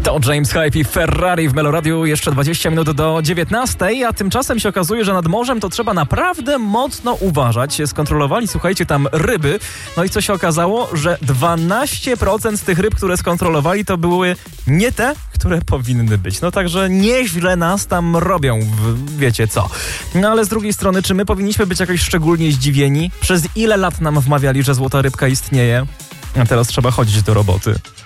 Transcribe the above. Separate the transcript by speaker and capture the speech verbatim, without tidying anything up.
Speaker 1: To James Hype i Ferrari w Meloradiu, jeszcze dwadzieścia minut do dziewiętnastej, a tymczasem się okazuje, że nad morzem to trzeba naprawdę mocno uważać. Skontrolowali, słuchajcie, tam ryby, no i co się okazało? Że dwanaście procent z tych ryb, które skontrolowali, to były nie te, które powinny być. No także nieźle nas tam robią, w, wiecie co. No ale z drugiej strony, czy my powinniśmy być jakoś szczególnie zdziwieni? Przez ile lat nam wmawiali, że złota rybka istnieje? A teraz trzeba chodzić do roboty.